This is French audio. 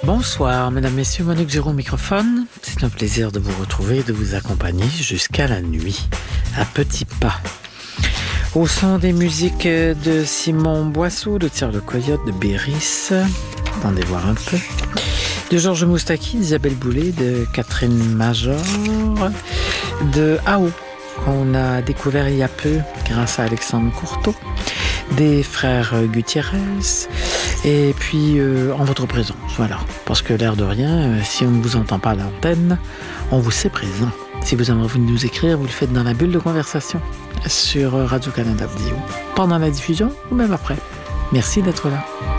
Bonsoir, mesdames, messieurs, Monique Giraud au microphone. C'est un plaisir de vous retrouver et de vous accompagner jusqu'à la nuit, à petits pas. Au son des musiques de Simon Boissou, de Tire le Coyote, de Béris, attendez voir un peu, de Georges Moustaki, d'Isabelle Boulay, de Catherine Major, de AO, qu'on a découvert il y a peu grâce à Alexandre Courteau, des frères Gutiérrez, et puis en votre présence, voilà. Parce que l'air de rien, si on ne vous entend pas à l'antenne, on vous sait présent. Si vous aimeriez nous écrire, vous le faites dans la bulle de conversation sur Radio-Canada Audio, pendant la diffusion ou même après. Merci d'être là.